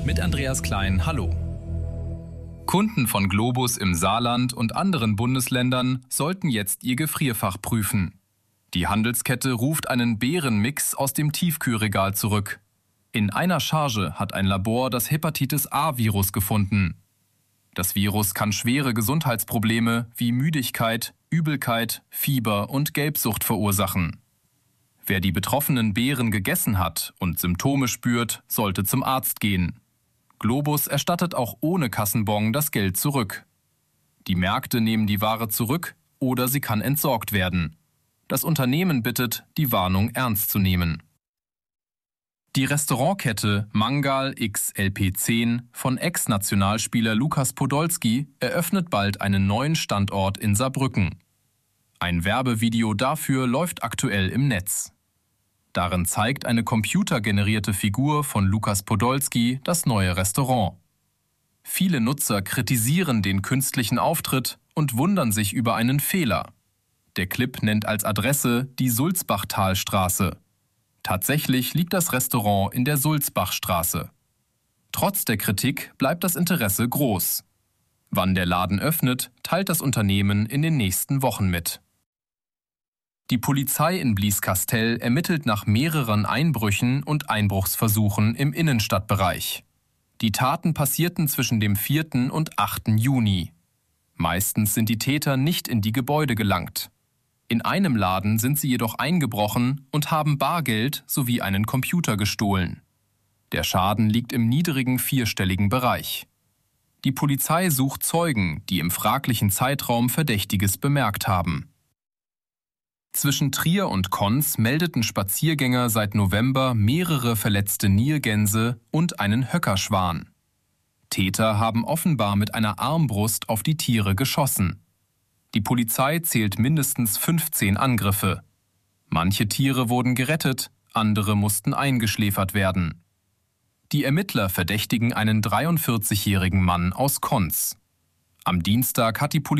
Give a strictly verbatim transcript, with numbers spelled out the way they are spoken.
Mit Andreas Klein, hallo. Kunden von Globus im Saarland und anderen Bundesländern sollten jetzt ihr Gefrierfach prüfen. Die Handelskette ruft einen Beerenmix aus dem Tiefkühlregal zurück. In einer Charge hat ein Labor das Hepatitis-A-Virus gefunden. Das Virus kann schwere Gesundheitsprobleme wie Müdigkeit, Übelkeit, Fieber und Gelbsucht verursachen. Wer die betroffenen Beeren gegessen hat und Symptome spürt, sollte zum Arzt gehen. Globus erstattet auch ohne Kassenbon das Geld zurück. Die Märkte nehmen die Ware zurück oder sie kann entsorgt werden. Das Unternehmen bittet, die Warnung ernst zu nehmen. Die Restaurantkette Mangal X L P zehn von Ex-Nationalspieler Lukas Podolski eröffnet bald einen neuen Standort in Saarbrücken. Ein Werbevideo dafür läuft aktuell im Netz. Darin zeigt eine computergenerierte Figur von Lukas Podolski das neue Restaurant. Viele Nutzer kritisieren den künstlichen Auftritt und wundern sich über einen Fehler. Der Clip nennt als Adresse die Sulzbachtalstraße. Tatsächlich liegt das Restaurant in der Sulzbachstraße. Trotz der Kritik bleibt das Interesse groß. Wann der Laden öffnet, teilt das Unternehmen in den nächsten Wochen mit. Die Polizei in Blieskastel ermittelt nach mehreren Einbrüchen und Einbruchsversuchen im Innenstadtbereich. Die Taten passierten zwischen dem vierten und achten Juni. Meistens sind die Täter nicht in die Gebäude gelangt. In einem Laden sind sie jedoch eingebrochen und haben Bargeld sowie einen Computer gestohlen. Der Schaden liegt im niedrigen vierstelligen Bereich. Die Polizei sucht Zeugen, die im fraglichen Zeitraum Verdächtiges bemerkt haben. Zwischen Trier und Konz meldeten Spaziergänger seit November mehrere verletzte Nilgänse und einen Höckerschwan. Täter haben offenbar mit einer Armbrust auf die Tiere geschossen. Die Polizei zählt mindestens fünfzehn Angriffe. Manche Tiere wurden gerettet, andere mussten eingeschläfert werden. Die Ermittler verdächtigen einen dreiundvierzigjährigen Mann aus Konz. Am Dienstag hat die Polizei